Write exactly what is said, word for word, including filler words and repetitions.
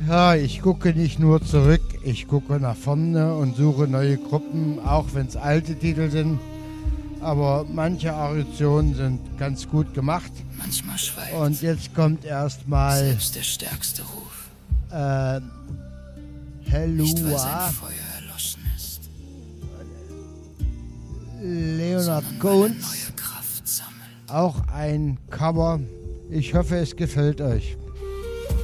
Ja, ich gucke nicht nur zurück, ich gucke nach vorne und suche neue Gruppen, auch wenn es alte Titel sind. Aber manche Auditionen sind ganz gut gemacht. Manchmal schweigt. Und jetzt kommt erstmal selbst der stärkste Ruf. äh, Nicht, weil sein Helua, Feuer erloschen ist, Leonard sondern weil er Cohen, neue Kraft sammelt. auch ein Cover. Ich hoffe, es gefällt euch.